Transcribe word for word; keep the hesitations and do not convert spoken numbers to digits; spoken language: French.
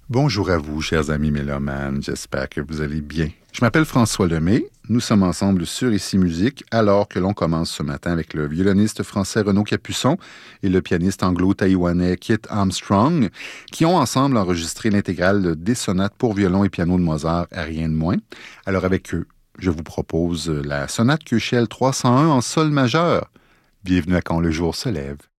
Bonjour à vous, chers amis mélomanes, j'espère que vous allez bien. Je m'appelle François Lemay, nous sommes ensemble sur Ici Musique, alors que l'on commence ce matin avec le violoniste français Renaud Capuçon et le pianiste anglo-taïwanais Kit Armstrong, qui ont ensemble enregistré l'intégrale des sonates pour violon et piano de Mozart à rien de moins. Alors avec eux, je vous propose la sonate Köchel trois cent un en sol majeur. Bienvenue à Quand le jour se lève.